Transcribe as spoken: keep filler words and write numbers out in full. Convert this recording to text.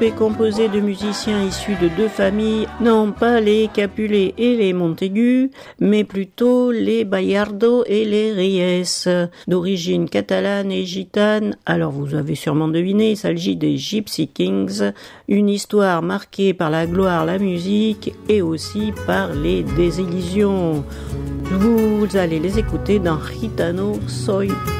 est composé de musiciens issus de deux familles, non pas les Capulet et les Montaigu, mais plutôt les Bayardo et les Reyes, d'origine catalane et gitane. Alors vous avez sûrement deviné, il s'agit des Gypsy Kings, une histoire marquée par la gloire, la musique et aussi par les désillusions. Vous allez les écouter dans Gitano Soy